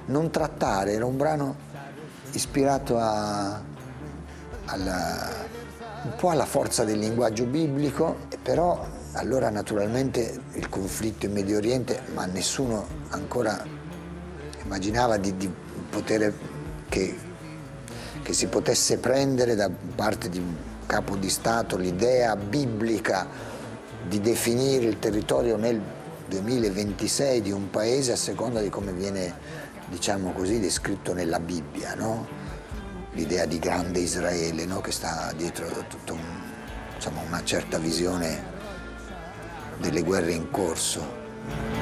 non trattare, era un brano ispirato un po' alla forza del linguaggio biblico, però allora naturalmente il conflitto in Medio Oriente, ma nessuno ancora immaginava di poter, che si potesse prendere da parte di un capo di Stato l'idea biblica di definire il territorio nel 2026 di un paese a seconda di come viene, diciamo così, descritto nella Bibbia, no? L'idea di grande Israele, no? Che sta dietro tutta una certa visione delle guerre in corso.